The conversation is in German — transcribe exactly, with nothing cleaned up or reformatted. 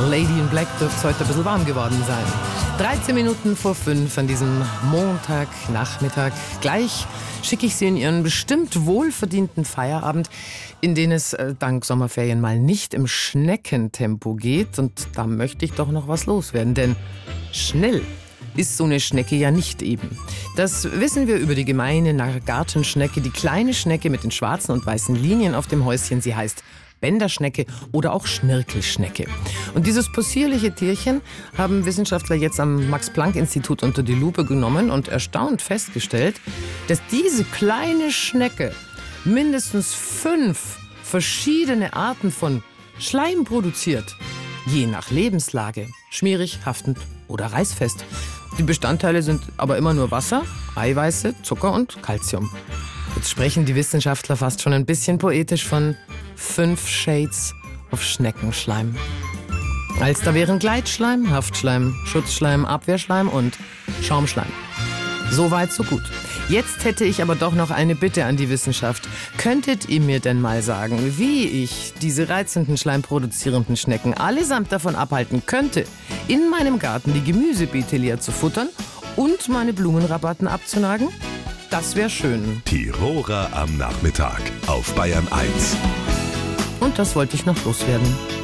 Lady in Black dürfte es heute ein bisschen warm geworden sein. dreizehn Minuten vor fünf an diesem Montagnachmittag. Gleich schicke ich Sie in Ihren bestimmt wohlverdienten Feierabend, in den es äh, dank Sommerferien mal nicht im Schneckentempo geht. Und da möchte ich doch noch was loswerden, denn schnell ist so eine Schnecke ja nicht eben. Das wissen wir über die gemeine Gartenschnecke, die kleine Schnecke mit den schwarzen und weißen Linien auf dem Häuschen. Sie heißt Bänderschnecke oder auch Schnirkelschnecke. Und dieses possierliche Tierchen haben Wissenschaftler jetzt am Max-Planck-Institut unter die Lupe genommen und erstaunt festgestellt, dass diese kleine Schnecke mindestens fünf verschiedene Arten von Schleim produziert. Je nach Lebenslage. Schmierig, haftend oder reißfest. Die Bestandteile sind aber immer nur Wasser, Eiweiße, Zucker und Calcium. Jetzt sprechen die Wissenschaftler fast schon ein bisschen poetisch von fünf Shades of Schneckenschleim. Als da wären Gleitschleim, Haftschleim, Schutzschleim, Abwehrschleim und Schaumschleim. So weit, so gut. Jetzt hätte ich aber doch noch eine Bitte an die Wissenschaft. Könntet ihr mir denn mal sagen, wie ich diese reizenden schleimproduzierenden Schnecken allesamt davon abhalten könnte, in meinem Garten die Gemüsebeete leer zu futtern und meine Blumenrabatten abzunagen? Das wäre schön. Tiroler am Nachmittag auf Bayern eins. Und das wollte ich noch loswerden.